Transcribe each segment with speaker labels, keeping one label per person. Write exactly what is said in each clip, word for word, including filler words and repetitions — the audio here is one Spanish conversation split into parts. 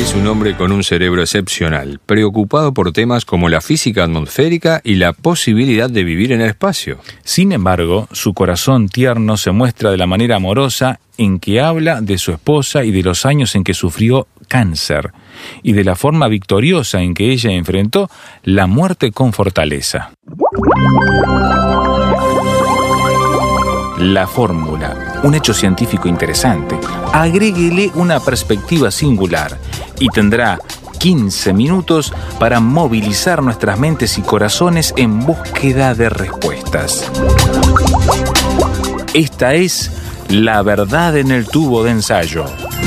Speaker 1: es un hombre con un cerebro excepcional, preocupado por temas como la física atmosférica y la posibilidad de vivir en el espacio.
Speaker 2: Sin embargo, su corazón tierno se muestra de la manera amorosa en que habla de su esposa y de los años en que sufrió cáncer, y de la forma victoriosa en que ella enfrentó la muerte con fortaleza. La fórmula, un hecho científico interesante. Agréguele una perspectiva singular y tendrá quince minutos para movilizar nuestras mentes y corazones en búsqueda de respuestas. Esta es La verdad en el tubo de ensayo.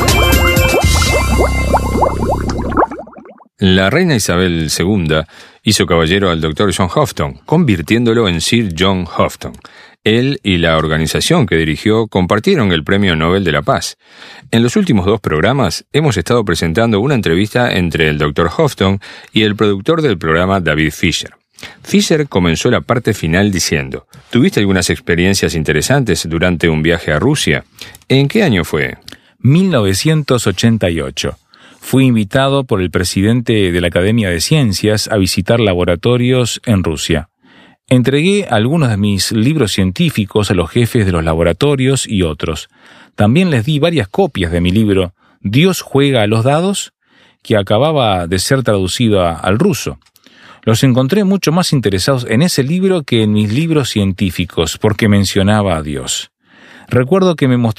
Speaker 1: La reina Isabel segunda hizo caballero al doctor John Houghton, convirtiéndolo en Sir John Houghton. Él y la organización que dirigió compartieron el Premio Nobel de la Paz. En los últimos dos programas hemos estado presentando una entrevista entre el doctor Houghton y el productor del programa, David Fisher. Fisher comenzó la parte final diciendo: ¿Tuviste algunas experiencias interesantes durante un viaje a Rusia? ¿En qué año fue?
Speaker 2: mil novecientos ochenta y ocho. Fui invitado por el presidente de la Academia de Ciencias a visitar laboratorios en Rusia. Entregué algunos de mis libros científicos a los jefes de los laboratorios y otros. También les di varias copias de mi libro Dios juega a los dados, que acababa de ser traducido a, al ruso. Los encontré mucho más interesados en ese libro que en mis libros científicos, porque mencionaba a Dios. Recuerdo que me mostró